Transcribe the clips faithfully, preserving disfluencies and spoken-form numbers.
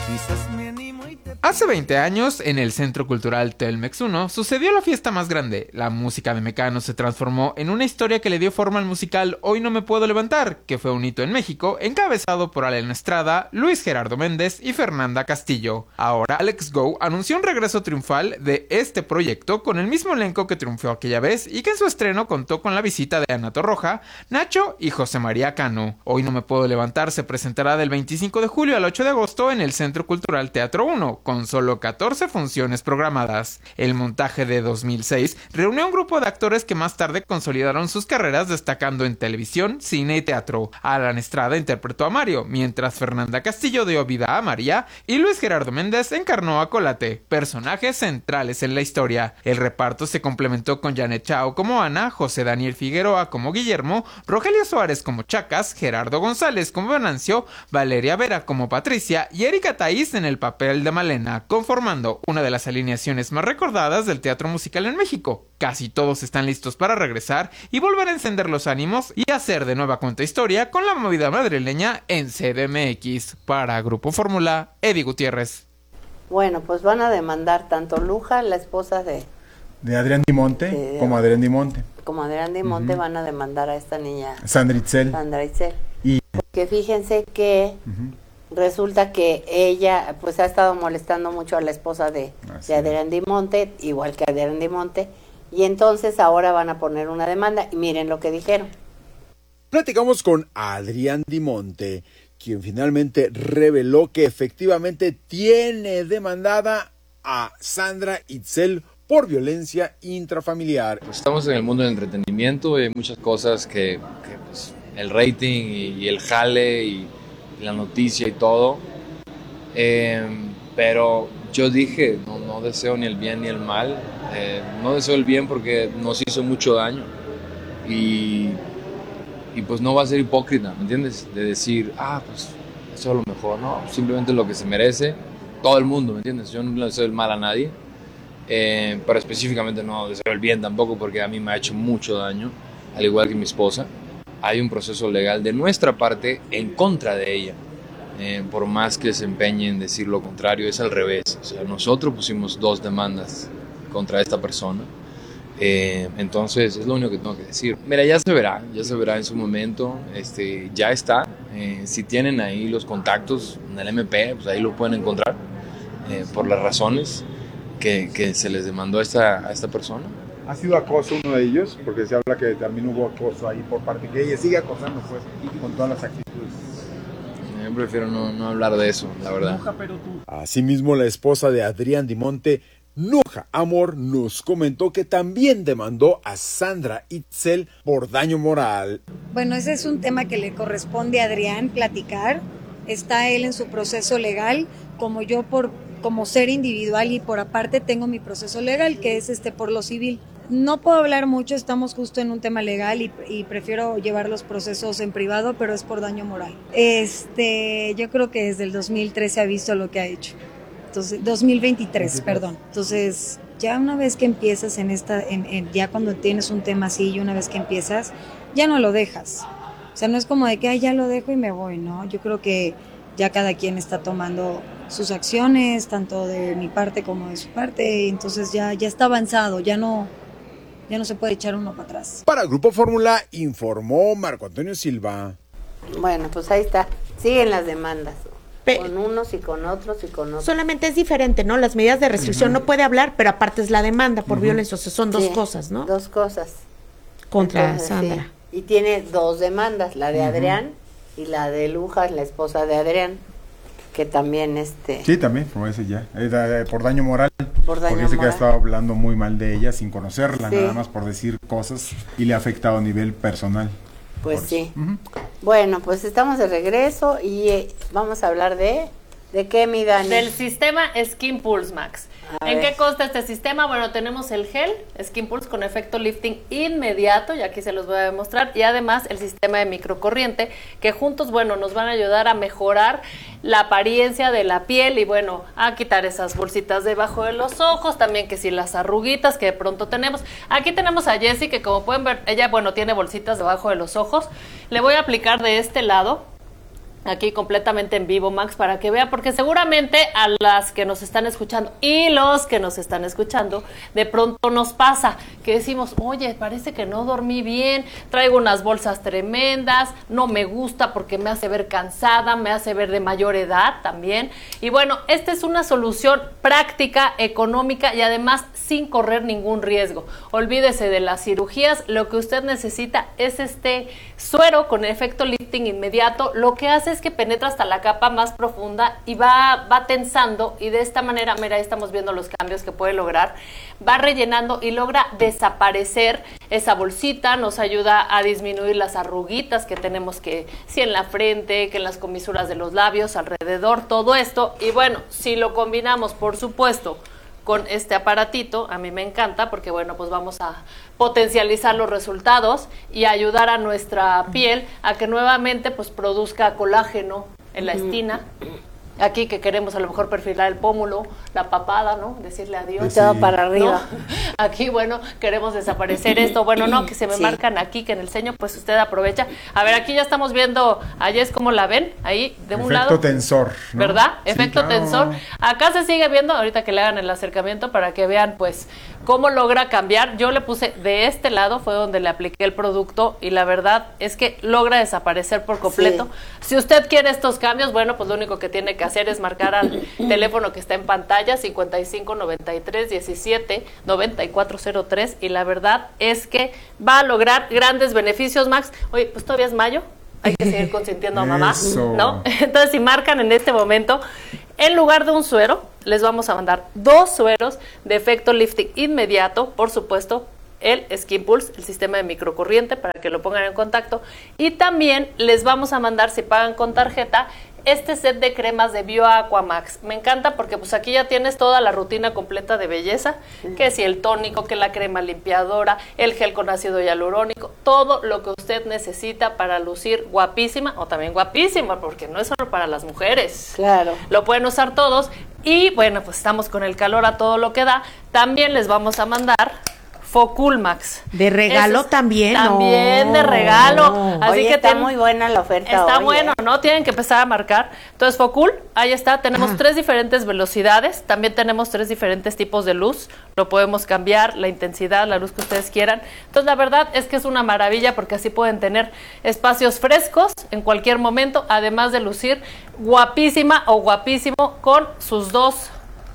Hace veinte años, en el Centro Cultural Telmex uno, sucedió la fiesta más grande. La música de Mecano se transformó en una historia que le dio forma al musical Hoy No Me Puedo Levantar, que fue un hito en México, encabezado por Alena Estrada, Luis Gerardo Méndez y Fernanda Castillo. Ahora, Alex Go anunció un regreso triunfal de este proyecto con el mismo elenco que triunfó aquella vez y que en su estreno contó con la visita de Ana Torroja, Nacho y José María Cano. Hoy No Me Puedo Levantar se presentará del veinticinco de julio al ocho de agosto en el Centro Cultural Teatro uno, con solo catorce funciones programadas. El montaje de dos mil seis reunió a un grupo de actores que más tarde consolidaron sus carreras destacando en televisión, cine y teatro. Alan Estrada interpretó a Mario, mientras Fernanda Castillo dio vida a María y Luis Gerardo Méndez encarnó a Colate, personajes centrales en la historia. El reparto se complementó con Janet Chao como Ana, José Daniel Figueroa como Guillermo, Rogelio Suárez como Chacas, Gerardo González como Venancio, Valeria Vera como Patricia y Erika Taiz en el papel de Malena, conformando una de las alineaciones más recordadas del teatro musical en México. Casi todos están listos para regresar y volver a encender los ánimos y hacer de nueva cuenta historia con la movida madrileña en C D M X. Para Grupo Fórmula, Eddie Gutiérrez. Bueno, pues van a demandar tanto Luja, la esposa de... De Adrián Dimonte, de, como Adrián Dimonte. Como Adrián Dimonte uh-huh. van a demandar a esta niña... Sandra Itzel. Sandra Itzel. Y... Porque fíjense que... Uh-huh. Resulta que ella pues ha estado molestando mucho a la esposa de, de Adrián Dimonte, igual que Adrián Dimonte, y entonces ahora van a poner una demanda y miren lo que dijeron. Platicamos con Adrián Dimonte, quien finalmente reveló que efectivamente tiene demandada a Sandra Itzel por violencia intrafamiliar. Pues estamos en el mundo del entretenimiento y hay muchas cosas que, que pues, el rating y, y el jale y la noticia y todo, eh, pero yo dije, no, no deseo ni el bien ni el mal, eh, no deseo el bien porque nos hizo mucho daño y, y pues no va a ser hipócrita, ¿me entiendes? De decir, ah, pues eso es lo mejor, no, simplemente lo que se merece todo el mundo, ¿me entiendes? Yo no le deseo el mal a nadie, eh, pero específicamente no deseo el bien tampoco porque a mí me ha hecho mucho daño, al igual que mi esposa. Hay un proceso legal de nuestra parte en contra de ella, eh, por más que se empeñe en decir lo contrario, es al revés. O sea, nosotros pusimos dos demandas contra esta persona, eh, entonces es lo único que tengo que decir. Mira, ya se verá, ya se verá en su momento, este, ya está. Eh, si tienen ahí los contactos en el M P, pues ahí lo pueden encontrar, eh, por las razones que, que se les demandó a esta, a esta persona. ¿Ha sido acoso uno de ellos? Porque se habla que también hubo acoso ahí por parte que ella sigue acosando pues con todas las actitudes. Yo prefiero no, no hablar de eso, la verdad. Asimismo, la esposa de Adrián Dimonte, Nuja Amor, nos comentó que también demandó a Sandra Itzel por daño moral. Bueno, ese es un tema que le corresponde a Adrián platicar. Está él en su proceso legal, como yo por como ser individual y por aparte tengo mi proceso legal, que es este por lo civil. No puedo hablar mucho, estamos justo en un tema legal y, y prefiero llevar los procesos en privado, pero es por daño moral. Este, yo creo que desde el dos mil trece ha visto lo que ha hecho. Entonces, dos mil veintitrés, perdón. Entonces, ya una vez que empiezas en esta, en, en, ya cuando tienes un tema así y una vez que empiezas, ya no lo dejas. O sea, no es como de que, ay, ya lo dejo y me voy, ¿no? Yo creo que ya cada quien está tomando sus acciones, tanto de mi parte como de su parte, y entonces ya, ya está avanzado, ya no, ya no se puede echar uno para atrás. Para Grupo Fórmula informó Marco Antonio Silva. Bueno, pues ahí está, siguen las demandas, Pe- con unos y con otros y con otros. Solamente es diferente, ¿no? Las medidas de restricción uh-huh. no puede hablar, pero aparte es la demanda por uh-huh. violencia, o sea, son dos sí, cosas, ¿no? Dos cosas. Contra Entonces, Sandra. Sí. Y tiene dos demandas, la de uh-huh. Adrián y la de Luja, la esposa de Adrián, que también este... Sí, también, como ese ya, eh, por daño moral, por daño porque dice moral. que ha estado hablando muy mal de ella sin conocerla, sí. nada más por decir cosas y le ha afectado a nivel personal. Pues sí. Uh-huh. Bueno, pues estamos de regreso y eh, vamos a hablar de... ¿De qué, mi Dani? Del sistema Skin Pulse Max. A ¿En ver. qué consta este sistema? Bueno, tenemos el gel Skin Pulse con efecto lifting inmediato, y aquí se los voy a demostrar, y además el sistema de microcorriente, que juntos, bueno, nos van a ayudar a mejorar la apariencia de la piel y, bueno, a quitar esas bolsitas debajo de los ojos, también que si las arruguitas que de pronto tenemos. Aquí tenemos a Jessie, que como pueden ver, ella, bueno, tiene bolsitas debajo de los ojos. Le voy a aplicar de este lado. aquí completamente en vivo, Max, para que vea, porque seguramente a las que nos están escuchando y los que nos están escuchando, de pronto nos pasa que decimos, oye, parece que no dormí bien, traigo unas bolsas tremendas, no me gusta porque me hace ver cansada, me hace ver de mayor edad también. Y bueno, esta es una solución práctica, económica y además sin correr ningún riesgo. Olvídese de las cirugías, lo que usted necesita es este suero con efecto lifting inmediato. Lo que hace es que penetra hasta la capa más profunda y va, va tensando, y de esta manera, mira, ahí estamos viendo los cambios que puede lograr, va rellenando y logra desaparecer esa bolsita, nos ayuda a disminuir las arruguitas que tenemos, que si en la frente, que en las comisuras de los labios, alrededor, todo esto. Y bueno, si lo combinamos, por supuesto, con este aparatito, a mí me encanta porque, bueno, pues vamos a potencializar los resultados y ayudar a nuestra piel a que nuevamente pues produzca colágeno en la estina. Aquí que queremos a lo mejor perfilar el pómulo, la papada, ¿no? Decirle adiós. Sí. Todo para arriba. ¿No? Aquí, bueno, queremos desaparecer esto. Bueno, no, que se me sí. marcan aquí, que en el ceño, pues usted aprovecha. A ver, aquí ya estamos viendo a Jess, ¿cómo la ven? Ahí, de un Efecto lado. Efecto tensor, ¿no? ¿Verdad? Sí, Efecto claro. tensor. Acá se sigue viendo, ahorita que le hagan el acercamiento para que vean, pues, cómo logra cambiar. Yo le puse de este lado, fue donde le apliqué el producto, y la verdad es que logra desaparecer por completo. Sí. Si usted quiere estos cambios, bueno, pues lo único que tiene que hacer es marcar al teléfono que está en pantalla, cincuenta y cinco, noventa y tres, diecisiete, noventa y cuatro cero tres, y la verdad es que va a lograr grandes beneficios, Max. Oye, pues todavía es mayo, hay que seguir consintiendo a mamá, Eso. ¿no? Entonces, si marcan en este momento, en lugar de un suero, les vamos a mandar dos sueros de efecto lifting inmediato, por supuesto, el Skin Pulse, el sistema de microcorriente, para que lo pongan en contacto, y también les vamos a mandar, si pagan con tarjeta, este set de cremas de BioAquamax. Me encanta porque pues aquí ya tienes toda la rutina completa de belleza, que si el tónico, que la crema limpiadora, el gel con ácido hialurónico, todo lo que usted necesita para lucir guapísima, o también guapísima, porque no es solo para las mujeres. Claro. Lo pueden usar todos. Y bueno, pues estamos con el calor a todo lo que da. También les vamos a mandar Foculmax. De regalo es, también. También no. de regalo. Así Oye, que está ten, muy buena la oferta. Está hoy, bueno, ¿eh? ¿no? Tienen que empezar a marcar. Entonces, Focul, ahí está. Tenemos Ah. tres diferentes velocidades. También tenemos tres diferentes tipos de luz. Lo podemos cambiar, la intensidad, la luz que ustedes quieran. Entonces, la verdad es que es una maravilla porque así pueden tener espacios frescos en cualquier momento, además de lucir guapísima o guapísimo con sus dos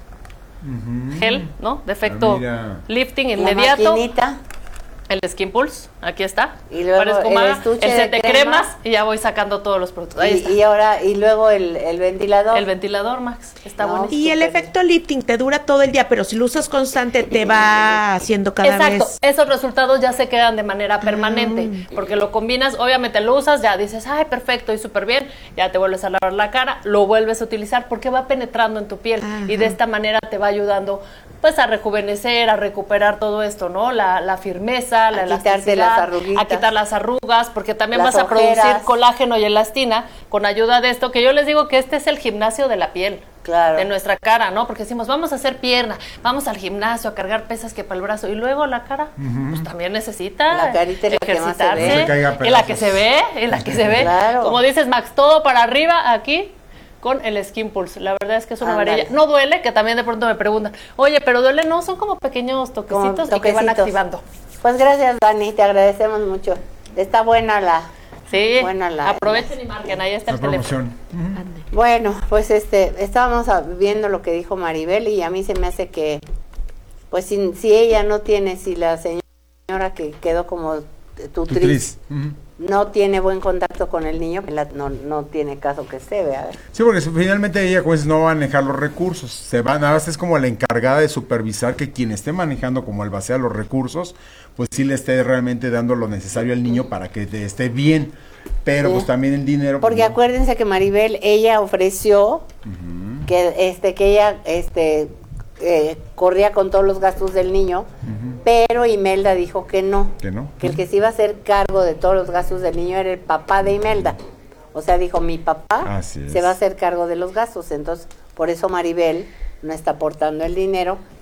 uh-huh. gel, ¿no? De efecto ah, lifting La inmediato. maquinita. El Skin Pulse, aquí está. Y luego Para esfumar, el estuche el set de de cremas. cremas, y ya voy sacando todos los productos. Ahí Y, está. y ahora, y luego el, el ventilador. El ventilador, Max, está No, buenísimo. Y el efecto lifting te dura todo el día, pero si lo usas constante te va haciendo cada Exacto, vez. esos resultados ya se quedan de manera permanente, Mm. porque lo combinas, obviamente lo usas, ya dices, ay, perfecto y súper bien, ya te vuelves a lavar la cara, lo vuelves a utilizar porque va penetrando en tu piel. Ajá. Y de esta manera te va ayudando pues a rejuvenecer, a recuperar todo esto, ¿no? La, la firmeza, la A quitarte elasticidad, las arruguitas. a quitar las arrugas, porque también Las vas a ojeras. producir colágeno y elastina con ayuda de esto, que yo les digo que este es el gimnasio de la piel. Claro. De nuestra cara, ¿no? Porque decimos, vamos a hacer pierna, vamos al gimnasio a cargar pesas que para el brazo, y luego la cara, uh-huh. pues también necesita La carita es la que más se ve. ejercitarse, No se caiga y la que se ve, y la que se ve. Claro. Como dices, Max, todo para arriba aquí con el Skin Pulse. La verdad es que es una Ándale. maravilla. No duele, que también de pronto me preguntan, oye, pero duele, no, son como pequeños toquecitos, Como y que van toquecitos. activando. Pues gracias, Dani, te agradecemos mucho. Está buena la... Sí, Buena la- aprovechen y marquen, ahí está La el teléfono. promoción. Uh-huh. Bueno, pues este, estábamos a- viendo lo que dijo Maribel, y a mí se me hace que, pues si, si ella no tiene, si la señora que quedó como tutriz, Tutriz. Uh-huh. no tiene buen contacto con el niño, la- no, no tiene caso que esté, vea. Sí, porque finalmente ella pues no va a manejar los recursos, se va, nada más es como la encargada de supervisar que quien esté manejando como albacea los recursos, pues sí le esté realmente dando lo necesario al niño para que te esté bien, pero Sí. pues también el dinero. pues, Porque no. acuérdense que Maribel, ella ofreció Ujú, que este que ella este eh, corría con todos los gastos del niño, ujú, pero Imelda dijo que no, que no. que el que se iba a hacer cargo de todos los gastos del niño era el papá de Imelda. O sea, dijo, mi papá Así es. se va a hacer cargo de los gastos. Entonces, por eso Maribel no está aportando el dinero,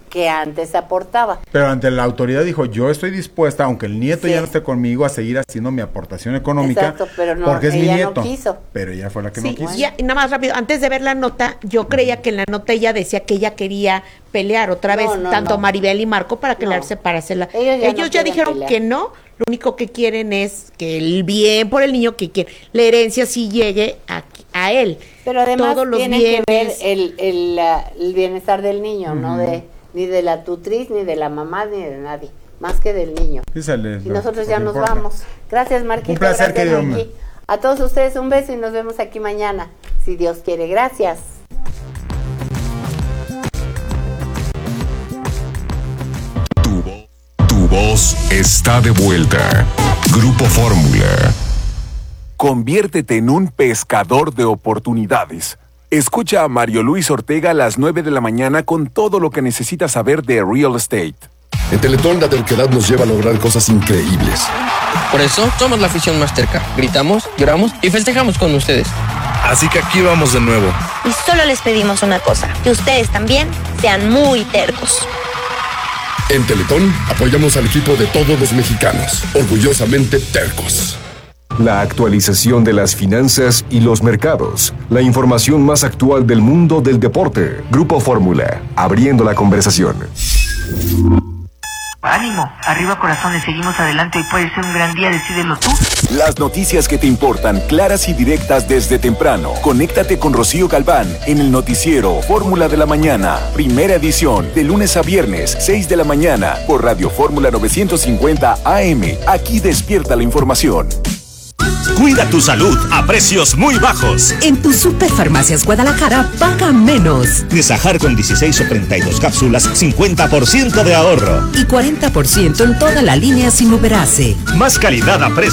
que antes aportaba. Pero ante la autoridad dijo, yo estoy dispuesta, aunque el nieto Sí. ya no esté conmigo, a seguir haciendo mi aportación económica. Exacto, pero no, porque es mi ella nieto. no quiso. Pero ella fue la que Sí, no quiso. ya, y nada más rápido, antes de ver la nota, yo creía que en la nota ella decía que ella quería pelear otra No, vez, no, tanto no. Maribel y Marco, para que No. la separársela. Ellos Ellos ya ya, no quieren dijeron pelear. que no, lo único que quieren es que el bien por el niño, que quiere, la herencia sí llegue a, a él. Pero además Todos los tiene que ver bienes. el, el, la- el bienestar del niño, no de ni de la tutriz, ni de la mamá, ni de nadie, más que del niño. Sí, sale, Y lo- nosotros lo ya que nos importa. vamos. Gracias, Marquita. Un placer, gracias, querido. Marquí. A todos ustedes un beso y nos vemos aquí mañana, si Dios quiere. Gracias. Tu, vo- tu voz está de vuelta. Grupo Fórmula. Conviértete en un pescador de oportunidades. Escucha a Mario Luis Ortega a las nueve de la mañana con todo lo que necesitas saber de real estate. En Teletón la terquedad nos lleva a lograr cosas increíbles. Por eso somos la afición más terca. Gritamos, lloramos y festejamos con ustedes. Así que aquí vamos de nuevo. Y solo les pedimos una cosa, que ustedes también sean muy tercos. En Teletón apoyamos al equipo de todos los mexicanos, orgullosamente tercos. La actualización de las finanzas y los mercados. La información más actual del mundo del deporte. Grupo Fórmula, abriendo la conversación. Ánimo, arriba corazones, seguimos adelante y puede ser un gran día, decídelo tú. Las noticias que te importan, claras y directas desde temprano. Conéctate con Rocío Galván en el noticiero Fórmula de la Mañana. Primera edición, de lunes a viernes, seis de la mañana, por Radio Fórmula novecientos cincuenta A M. Aquí despierta la información. Cuida tu salud a precios muy bajos. En tu Superfarmacias Guadalajara, paga menos. Nesajar con dieciséis o treinta y dos cápsulas, cincuenta por ciento de ahorro. Y cuarenta por ciento en toda la línea sin Uberase. Más calidad a precios.